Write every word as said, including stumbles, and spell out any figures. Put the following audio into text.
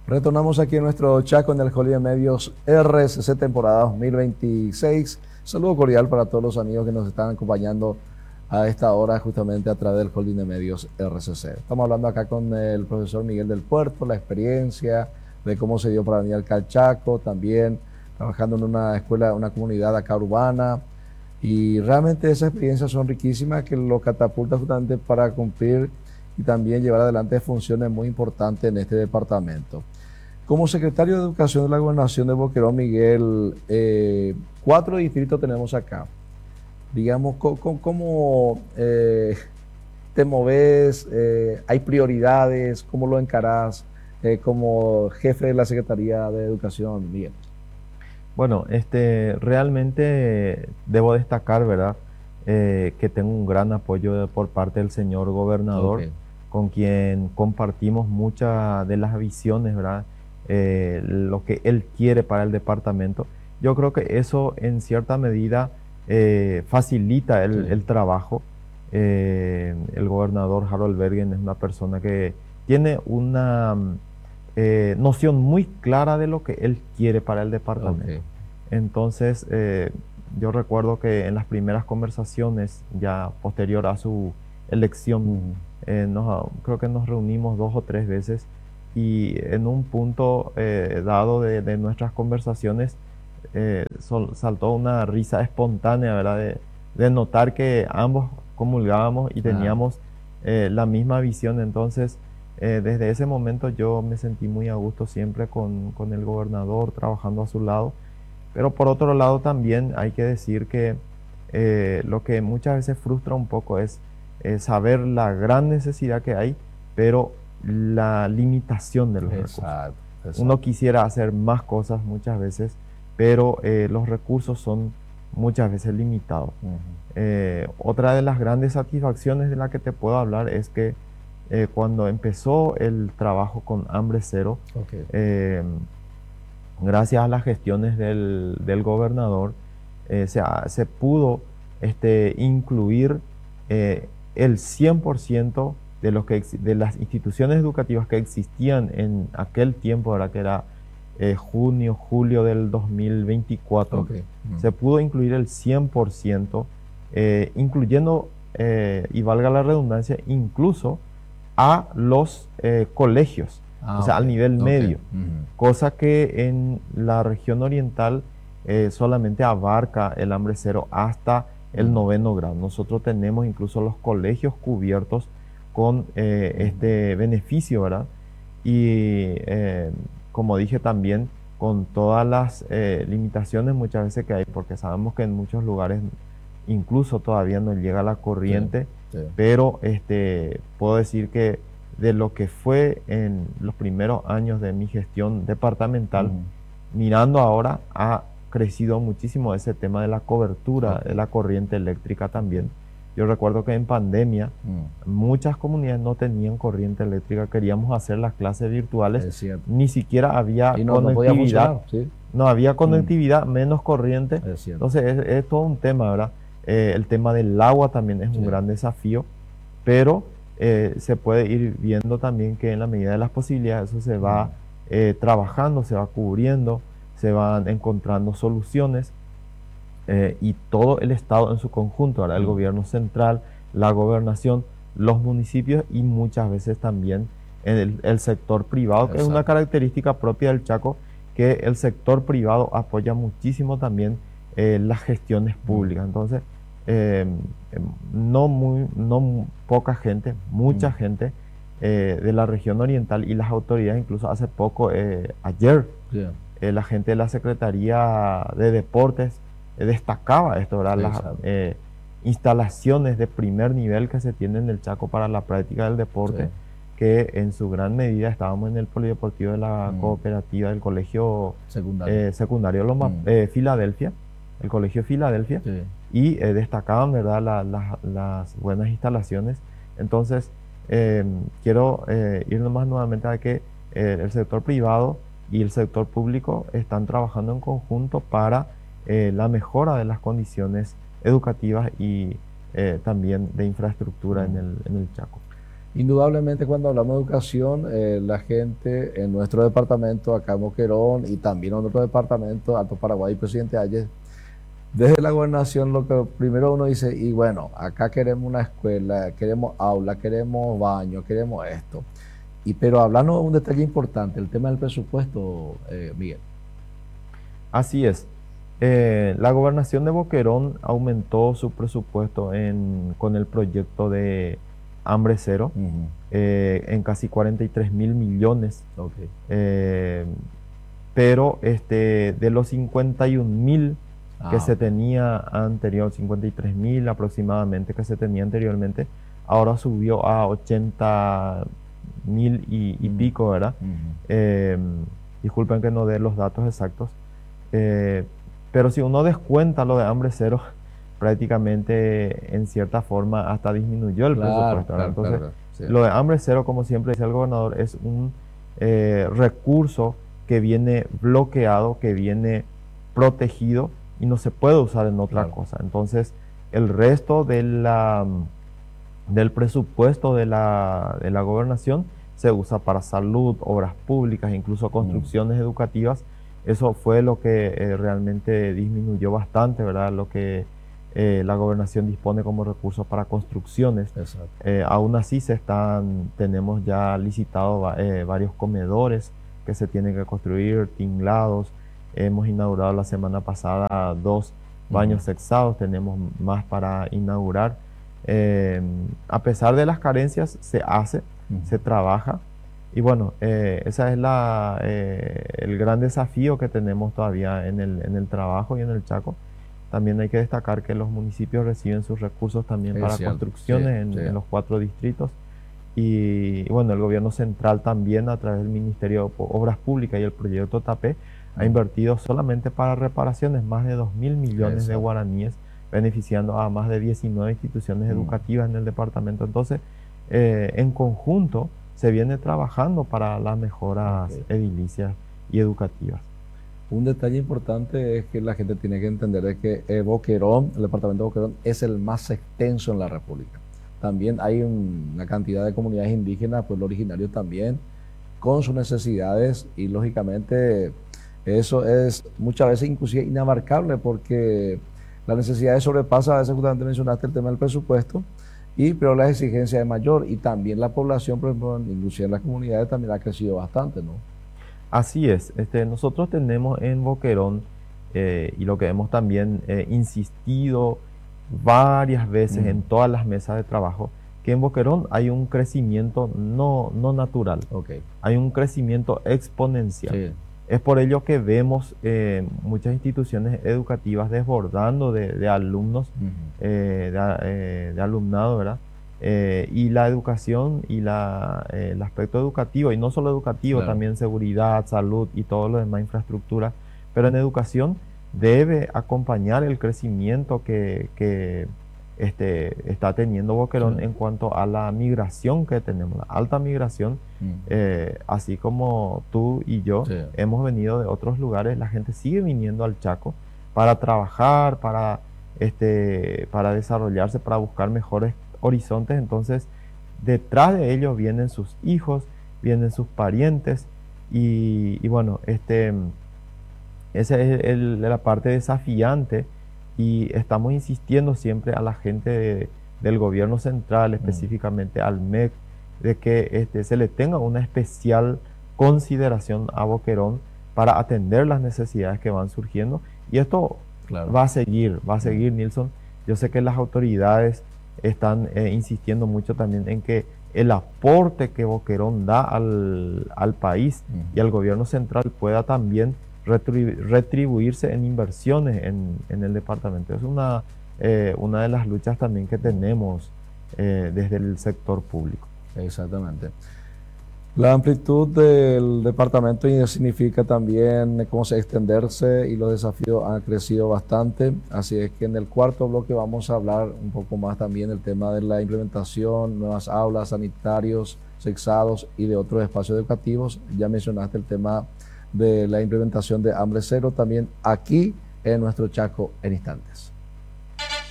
Retornamos aquí en nuestro Chaco en el Holiday Medios R C C temporada dos mil veintiséis. Saludo cordial para todos los amigos que nos están acompañando a esta hora justamente a través del Holiday Medios R C C. Estamos hablando acá con el profesor Miguel del Puerto, la experiencia de cómo se dio para venir al Chaco, también trabajando en una escuela, una comunidad acá urbana, y realmente esas experiencias son riquísimas que lo catapulta justamente para cumplir y también llevar adelante funciones muy importantes en este departamento. Como secretario de Educación de la Gobernación de Boquerón, Miguel, eh, cuatro distritos tenemos acá. Digamos, ¿cómo, cómo eh, te moves? Eh, ¿Hay prioridades? ¿Cómo lo encarás eh, como jefe de la Secretaría de Educación, Miguel? Bueno, este, realmente debo destacar, ¿verdad? Eh, que tengo un gran apoyo de- por parte del señor gobernador, Ok. con quien compartimos muchas de las visiones, ¿verdad? Eh, lo que él quiere para el departamento. Yo creo que eso en cierta medida eh, facilita Sí. el, el trabajo. Eh, el gobernador Harold Bergen es una persona que tiene una mm, eh, noción muy clara de lo que él quiere para el departamento. Ok. Entonces, eh, yo recuerdo que en las primeras conversaciones, ya posterior a su elección, Ujú. eh, nos- creo que nos reunimos dos o tres veces y en un punto eh, dado de, de nuestras conversaciones eh, sol- saltó una risa espontánea, ¿verdad? De, de notar que ambos comulgábamos y Ah, teníamos eh, la misma visión. Entonces, eh, desde ese momento yo me sentí muy a gusto siempre con, con el gobernador, trabajando a su lado. Pero por otro lado también hay que decir que eh, lo que muchas veces frustra un poco es eh, saber la gran necesidad que hay, pero la limitación de los recursos. exacto, Uno exacto. quisiera hacer más cosas muchas veces, pero eh, los recursos son muchas veces limitados. Ujú. Eh, otra de las grandes satisfacciones de la que te puedo hablar es que eh, cuando empezó el trabajo con Hambre Cero, Ok. eh, gracias a las gestiones del, del gobernador, eh, se, ha- se pudo este, incluir eh, el cien por ciento de, los que, ex- de las instituciones educativas que existían en aquel tiempo, ¿verdad? Que era eh, junio, julio del dos mil veinticuatro, Ok. Ujú. se pudo incluir el cien por ciento, eh, incluyendo, eh, y valga la redundancia, incluso a los eh, colegios, o Ah, sea, ok. al nivel Ok. medio, Ujú. cosa que en la región oriental eh, solamente abarca el hambre cero hasta el Ujú. noveno grado. Nosotros tenemos incluso los colegios cubiertos con eh, Ujú. este beneficio, ¿verdad? Y eh, como dije también, con todas las eh, limitaciones muchas veces que hay, porque sabemos que en muchos lugares incluso todavía no llega la Sí, corriente, sí. pero este, puedo decir que de lo que fue en los primeros años de mi gestión departamental, Ujú. mirando ahora, ha crecido muchísimo ese tema de la cobertura Ok. de la corriente eléctrica Ok. también. Yo recuerdo que en pandemia Mm. muchas comunidades no tenían corriente eléctrica, queríamos hacer las clases virtuales, Es cierto. ni siquiera había Y no, no podía conectividad, funcionar, sí. no había Mm. conectividad, menos corriente. Es cierto. Entonces es, es todo un tema, ¿verdad? Eh, el tema del agua también es un Sí. gran desafío, pero eh, se puede ir viendo también que en la medida de las posibilidades eso se va Mm. eh, trabajando, se va cubriendo, se van encontrando soluciones eh, y todo el Estado en su conjunto, ¿verdad? El Mm. gobierno central, la gobernación, los municipios y muchas veces también el, el sector privado, que es una Exacto. característica propia del Chaco, que el sector privado apoya muchísimo también eh, las gestiones Mm. públicas. Entonces, eh, em, no, muy, no mu- poca gente, mucha Mm. gente eh, de la región oriental y las autoridades, incluso hace poco, eh, ayer, Sí. eh, la gente de la Secretaría de Deportes eh, destacaba esto, ¿verdad? Las Exacto. eh, instalaciones de primer nivel que se tienen en el Chaco para la práctica del Sí. deporte, que en su gran medida estábamos en el polideportivo de la Mm. cooperativa del colegio Secundario. eh, secundario Loma, Mm. eh, Filadelfia, el colegio Filadelfia, Sí. y eh, destacaban, ¿verdad? La- la- las buenas instalaciones. Entonces, eh, quiero eh, ir nomás nuevamente a que eh, el sector privado y el sector público están trabajando en conjunto para eh, la mejora de las condiciones educativas y eh, también de infraestructura en Mm. el, en el Chaco. Indudablemente cuando hablamos de educación, eh, la gente en nuestro departamento, acá en Boquerón y también en otro departamento, Alto Paraguay y Presidente Hayes, desde la gobernación lo que primero uno dice, y bueno, acá queremos una escuela, queremos aula, queremos baño, queremos esto. Y pero hablando de un detalle importante, el tema del presupuesto, eh, Miguel. Así es. Eh, la gobernación de Boquerón aumentó su presupuesto en, con el proyecto de Hambre Cero Uh-huh. eh, en casi cuarenta y tres mil millones. Okay. Eh, pero este, de los cincuenta y un mil Ah, que se ok. tenía anterior, cincuenta y tres mil aproximadamente que se tenía anteriormente, ahora subió a ochenta mil y, y Mm. pico, ¿verdad? Ujú. Eh, disculpen que no dé los datos exactos, eh, pero si uno descuenta lo de Hambre Cero, prácticamente en cierta forma hasta disminuyó el Claro, presupuesto, ¿verdad? claro, Entonces, claro, sí. lo de Hambre Cero, como siempre dice el gobernador, es un eh, recurso que viene bloqueado, que viene protegido y no se puede usar en otra Claro. cosa. Entonces, el resto de la, del presupuesto de la, de la gobernación se usa para salud, obras públicas, incluso construcciones educativas. Eso fue lo que eh, realmente disminuyó bastante, ¿verdad? Lo que eh, la gobernación dispone como recursos para construcciones. Exacto. Eh, aún así se están, tenemos ya licitado va- eh, varios comedores que se tienen que construir, tinglados. Hemos inaugurado la semana pasada dos baños Ujú. sexados, tenemos más para inaugurar. Eh, a pesar de las carencias, se hace, Ujú. se trabaja. Y bueno, eh, ese es la, eh, el gran desafío que tenemos todavía en el, en el trabajo y en el Chaco. También hay que destacar que los municipios reciben sus recursos también Es para cierto, construcciones sí, en, sí. en los cuatro distritos. Y, y bueno, el gobierno central también a través del Ministerio de Obras Públicas y el proyecto TAPE ha Ujú. invertido solamente para reparaciones más de dos mil millones de Exacto. guaraníes, beneficiando a más de diecinueve instituciones Mm. educativas en el departamento. Entonces, eh, en conjunto se viene trabajando para las mejoras Ok. edilicias y educativas. Un detalle importante es que la gente tiene que entender de que eh, Boquerón, el departamento de Boquerón, es el más extenso en la República. También hay un- una cantidad de comunidades indígenas, pueblos originarios también, con sus necesidades y lógicamente eso es muchas veces inclusive inabarcable porque las necesidades sobrepasan, a veces justamente mencionaste el tema del presupuesto, y, pero la exigencia es mayor y también la población, por ejemplo, inclusive en las comunidades también ha crecido bastante, ¿no? Así es, este, nosotros tenemos en Boquerón, eh, y lo que hemos también eh, insistido varias veces Mm. en todas las mesas de trabajo, que en Boquerón hay un crecimiento no, no natural, Ok, hay un crecimiento exponencial. sí, Es por ello que vemos eh, muchas instituciones educativas desbordando de, de alumnos, ujú, eh, de, a- eh, de alumnado, ¿verdad? Eh, y la educación y la, eh, el aspecto educativo, y no solo educativo, claro, también seguridad, salud y todo lo demás, infraestructura, pero en educación debe acompañar el crecimiento que, que este, está teniendo Boquerón sí, en cuanto a la migración que tenemos, la alta migración. mm, Eh, así como tú y yo sí, hemos venido de otros lugares, la gente sigue viniendo al Chaco para trabajar, para, este, para desarrollarse, para buscar mejores horizontes. Entonces, detrás de ellos vienen sus hijos, vienen sus parientes y, y bueno, este, esa es el- la parte desafiante y estamos insistiendo siempre a la gente de- del gobierno central, mm, específicamente al M E C, de que este, se le tenga una especial consideración a Boquerón para atender las necesidades que van surgiendo. Y esto claro, va a seguir, va a mm, seguir, Nilsson. Yo sé que las autoridades están eh, insistiendo mucho también en que el aporte que Boquerón da al, al país y mm. al gobierno central pueda también retribu- retribuirse en inversiones en, en el departamento. Es una, eh, una de las luchas también que tenemos eh, desde el sector público. Exactamente. La amplitud del departamento y significa también cómo se extenderse y los desafíos han crecido bastante. Así es que en el cuarto bloque vamos a hablar un poco más también del tema de la implementación, nuevas aulas, sanitarios, sexados y de otros espacios educativos. Ya mencionaste el tema de la implementación de Hambre Cero también aquí en nuestro Chaco en instantes.